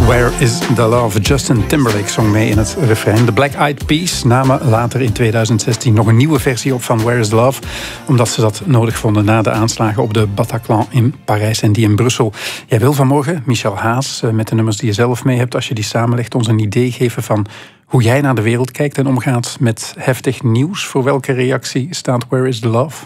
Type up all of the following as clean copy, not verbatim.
Where is the Love? Justin Timberlake zong mee in het refrein. De Black Eyed Peas namen later in 2016 nog een nieuwe versie op van Where is the Love, omdat ze dat nodig vonden na de aanslagen op de Bataclan in Parijs en die in Brussel. Jij wil vanmorgen, Michel Haas, met de nummers die je zelf mee hebt, als je die samenlegt, ons een idee geven van hoe jij naar de wereld kijkt en omgaat met heftig nieuws. Voor welke reactie staat Where is the Love?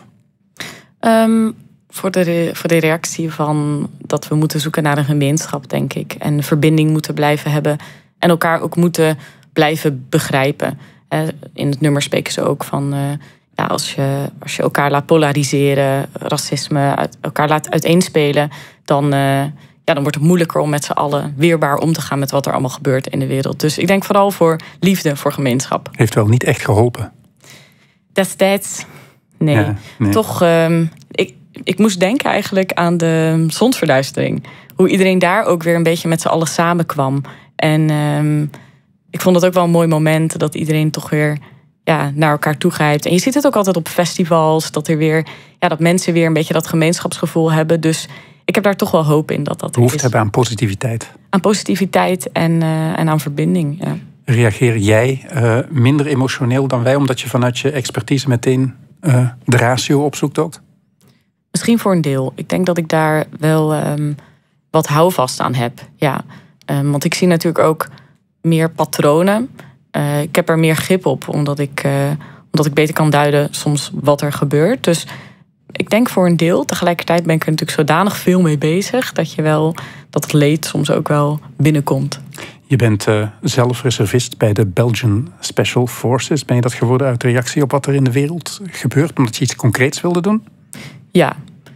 Voor de reactie van dat we moeten zoeken naar een gemeenschap, denk ik. En verbinding moeten blijven hebben. En elkaar ook moeten blijven begrijpen. In het nummer spreken ze ook van als je elkaar laat polariseren, racisme, elkaar laat uiteenspelen, dan wordt het moeilijker om met z'n allen weerbaar om te gaan met wat er allemaal gebeurt in de wereld. Dus ik denk vooral voor liefde, voor gemeenschap. Heeft wel niet echt geholpen. Destijds, nee. Ja, nee. Toch, ik moest denken eigenlijk aan de zonsverduistering. Hoe iedereen daar ook weer een beetje met z'n allen samenkwam. En ik vond het ook wel een mooi moment dat iedereen toch weer naar elkaar toe grijpt. En je ziet het ook altijd op festivals, dat mensen weer een beetje dat gemeenschapsgevoel hebben. Dus ik heb daar toch wel hoop in dat dat Behoefte hebben aan positiviteit. Aan positiviteit en aan verbinding, ja. Reageer jij minder emotioneel dan wij, omdat je vanuit je expertise meteen de ratio opzoekt ook? Misschien voor een deel. Ik denk dat ik daar wel wat houvast aan heb. Ja. Want ik zie natuurlijk ook meer patronen. Ik heb er meer grip op, omdat ik beter kan duiden soms wat er gebeurt. Dus ik denk voor een deel. Tegelijkertijd ben ik er natuurlijk zodanig veel mee bezig dat het leed soms ook wel binnenkomt. Je bent zelf reservist bij de Belgian Special Forces. Ben je dat geworden uit reactie op wat er in de wereld gebeurt, omdat je iets concreets wilde doen? Ja,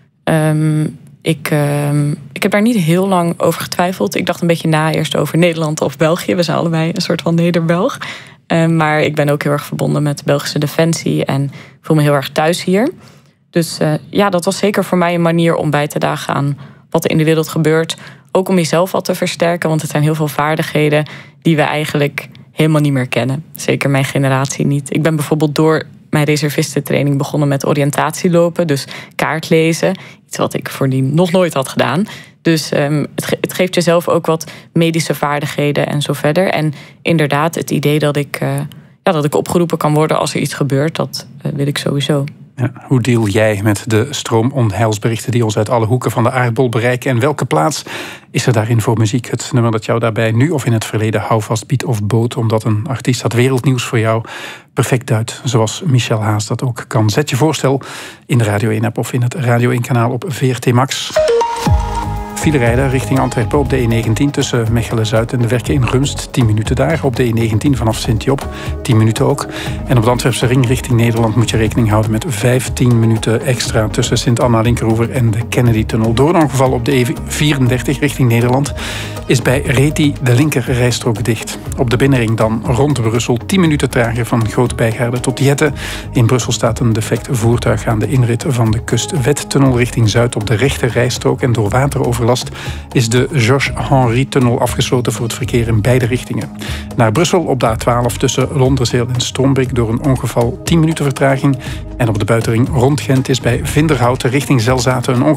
ik heb daar niet heel lang over getwijfeld. Ik dacht een beetje na eerst over Nederland of België. We zijn allebei een soort van Neder-Belg. Maar ik ben ook heel erg verbonden met de Belgische Defensie en ik voel me heel erg thuis hier. Dus dat was zeker voor mij een manier om bij te dragen aan wat er in de wereld gebeurt. Ook om jezelf wat te versterken, want het zijn heel veel vaardigheden die we eigenlijk helemaal niet meer kennen. Zeker mijn generatie niet. Ik ben bijvoorbeeld door mijn reservistentraining begonnen met oriëntatielopen, dus kaartlezen. Iets wat ik voordien nog nooit had gedaan. Dus het geeft jezelf ook wat medische vaardigheden en zo verder. En inderdaad, het idee dat ik opgeroepen kan worden als er iets gebeurt, dat wil ik sowieso. Ja, hoe deal jij met de stroom onheilsberichten die ons uit alle hoeken van de aardbol bereiken? En welke plaats is er daarin voor muziek? Het nummer dat jou daarbij nu of in het verleden houvast biedt of bood, omdat een artiest dat wereldnieuws voor jou perfect duidt, zoals Michel Haas dat ook kan. Zet je voorstel in de Radio 1-app of in het Radio 1-kanaal op VRT Max. File rijden richting Antwerpen op de E19 tussen Mechelen-Zuid en de Werken in Rumst. 10 minuten daar. Op de E19 vanaf Sint-Job. 10 minuten ook. En op de Antwerpse ring richting Nederland moet je rekening houden met 15 minuten extra tussen Sint-Anna-Linkeroever en de Kennedy-tunnel. Door een ongeval op de E34 richting Nederland is bij Reti de linker rijstrook dicht. Op de binnenring dan rond Brussel 10 minuten trager van Groot-Bijgaarde tot Jette. In Brussel staat een defect voertuig aan de inrit van de Kustwettunnel richting Zuid op de rechter rijstrook en door wateroverlast is de Georges-Henri-tunnel afgesloten voor het verkeer in beide richtingen. Naar Brussel op de A12 tussen Londerzeel en Strombeek door een ongeval 10 minuten vertraging. En op de buitenring rond Gent is bij Vinderhout richting Zelzaten een ongeval